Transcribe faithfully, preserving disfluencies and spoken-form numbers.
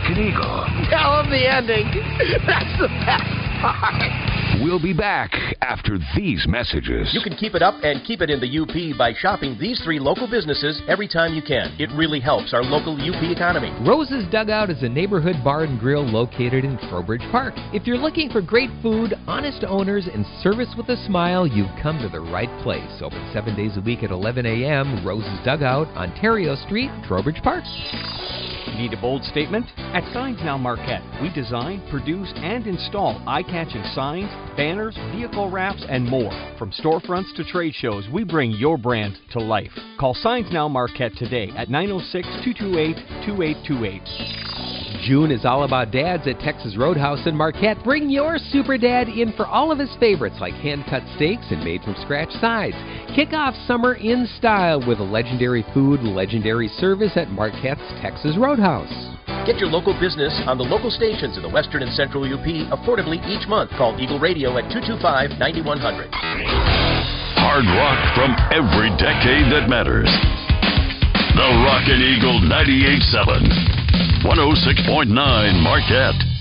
American Eagle. Tell them the ending. That's the best part. We'll be back after these messages. You can keep it up and keep it in the U P by shopping these three local businesses every time you can. It really helps our local U P economy. Rose's Dugout is a neighborhood bar and grill located in Trowbridge Park. If you're looking for great food, honest owners, and service with a smile, you've come to the right place. Open seven days a week at eleven a.m. Rose's Dugout, Ontario Street, Trowbridge Park. Need a bold statement? At Signs Now Marquette, we design, produce, and install eye-catching signs, banners, vehicle wraps, and more. From storefronts to trade shows, we bring your brand to life. Call Signs Now Marquette today at nine oh six, two two eight, two eight two eight. June is all about dads at Texas Roadhouse in Marquette. Bring your super dad in for all of his favorites like hand-cut steaks and made-from-scratch sides. Kick off summer in style with a legendary food, legendary service at Marquette's Texas Roadhouse. Get your local business on the local stations in the western and central U P affordably each month. Call Eagle Radio at two two five, nine one zero zero. Hard rock from every decade that matters. The Rockin' Eagle ninety-eight point seven. one oh six point nine Marquette.